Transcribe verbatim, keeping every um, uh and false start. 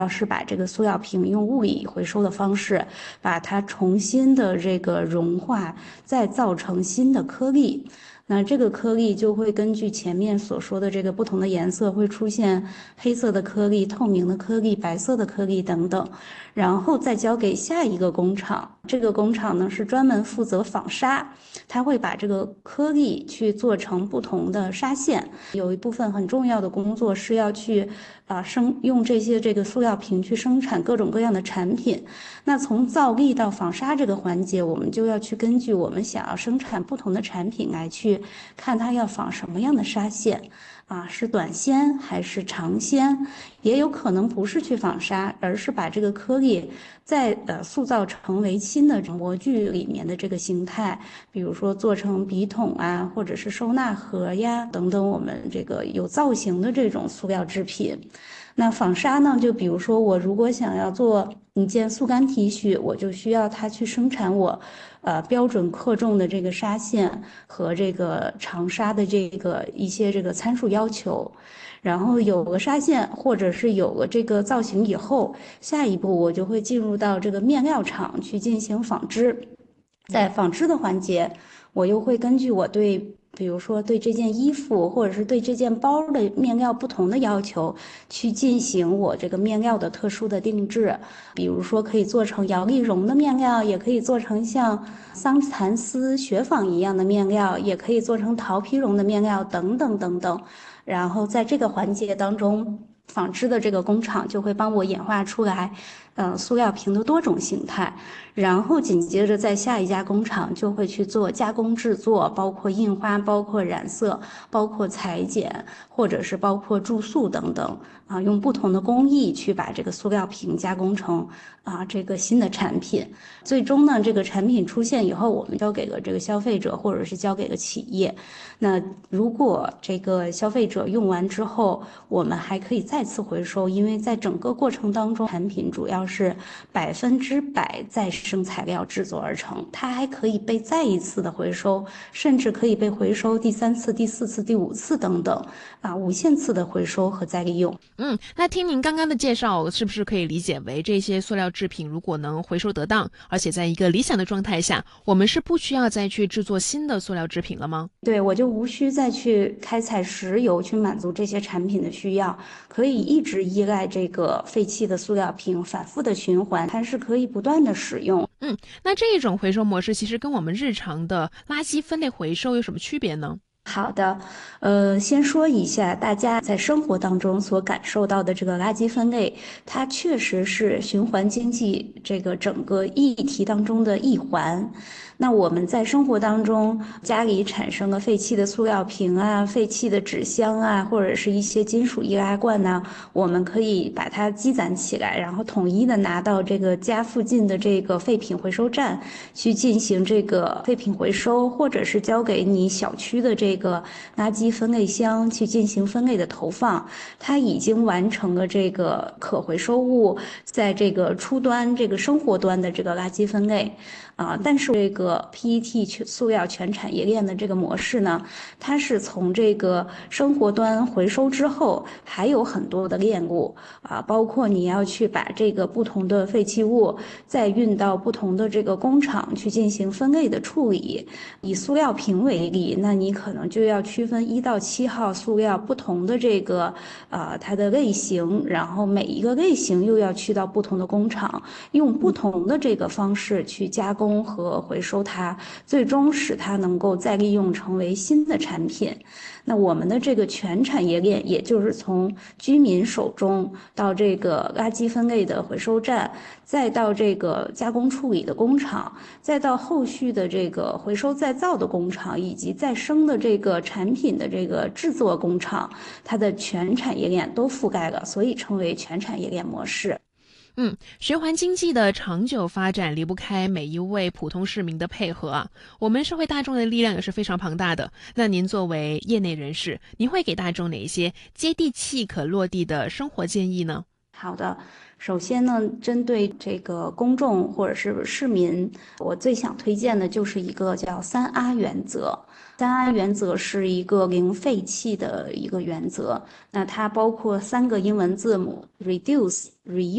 要是把这个塑料瓶用物理回收的方式，把它重新的这个融化，再造成新的颗粒。那这个颗粒就会根据前面所说的这个不同的颜色，会出现黑色的颗粒、透明的颗粒、白色的颗粒等等，然后再交给下一个工厂。这个工厂呢是专门负责纺纱，它会把这个颗粒去做成不同的纱线。有一部分很重要的工作是要去啊生用这些这个塑料瓶去生产各种各样的产品。那从造粒到纺纱这个环节，我们就要去根据我们想要生产不同的产品来去看它要纺什么样的纱线。啊，是短纤还是长纤，也有可能不是去纺纱，而是把这个颗粒再呃塑造成为新的模具里面的这个形态，比如说做成笔筒啊，或者是收纳盒呀等等，我们这个有造型的这种塑料制品。那纺纱呢，就比如说我如果想要做一件速干 T 恤，我就需要它去生产我呃标准克重的这个纱线和这个长纱的这个一些这个参数要求。然后有了纱线或者是有了这个造型以后，下一步我就会进入到这个面料厂去进行纺织。在纺织的环节，我又会根据我对比如说对这件衣服或者是对这件包的面料不同的要求，去进行我这个面料的特殊的定制。比如说可以做成摇粒绒的面料，也可以做成像桑蚕丝、雪纺一样的面料，也可以做成桃皮绒的面料等等等等。然后在这个环节当中，纺织的这个工厂就会帮我演化出来，呃，塑料瓶的多种形态。然后紧接着在下一家工厂就会去做加工制作，包括印花、包括染色、包括裁剪，或者是包括注塑等等啊，用不同的工艺去把这个塑料瓶加工成啊这个新的产品。最终呢，这个产品出现以后，我们交给了这个消费者，或者是交给了企业。那如果这个消费者用完之后，我们还可以再次回收，因为在整个过程当中，产品主要是百分之百再生材料制作而成，它还可以被再一次的回收，甚至可以被回收第三次、第四次、第五次等等，啊，无限次的回收和再利用。 嗯，那听您刚刚的介绍，是不是可以理解为这些塑料制品如果能回收得当，而且在一个理想的状态下，我们是不需要再去制作新的塑料制品了吗？ 对，我就无需再去开采石油去满足这些产品的需要，可以一直依赖这个废弃的塑料瓶，反复的循环，它是可以不断的使用。 嗯，那这一种回收模式其实跟我们日常的垃圾分类回收有什么区别呢？ 好的，呃，先说一下大家在生活当中所感受到的这个垃圾分类，它确实是循环经济这个整个议题当中的一环。那我们在生活当中，家里产生了废弃的塑料瓶啊、废弃的纸箱啊，或者是一些金属易拉罐呢，我们可以把它积攒起来，然后统一的拿到这个家附近的这个废品回收站去进行这个废品回收，或者是交给你小区的这个垃圾分类箱去进行分类的投放。它已经完成了这个可回收物在这个初端、这个生活端的这个垃圾分类。啊，但是这个 P E T 全塑料全产业链的这个模式呢，它是从这个生活端回收之后，还有很多的链路啊，包括你要去把这个不同的废弃物再运到不同的这个工厂去进行分类的处理。以塑料瓶为例，那你可能就要区分一到七号塑料不同的这个呃它的类型，然后每一个类型又要去到不同的工厂，用不同的这个方式去加工和回收它，最终使它能够再利用成为新的产品。那我们的这个全产业链，也就是从居民手中到这个垃圾分类的回收站，再到这个加工处理的工厂，再到后续的这个回收再造的工厂，以及再生的这个产品的这个制作工厂，它的全产业链都覆盖了，所以称为全产业链模式。 嗯，循环经济的长久发展离不开每一位普通市民的配合啊。我们社会大众的力量也是非常庞大的。那您作为业内人士，您会给大众哪一些接地气、可落地的生活建议呢？ 好的，首先呢，针对这个公众或者是市民，我最想推荐的就是一个叫三 R 原则。三 R 原则是一个零废弃的一个原则，那它包括三个英文字母 reduce、reuse。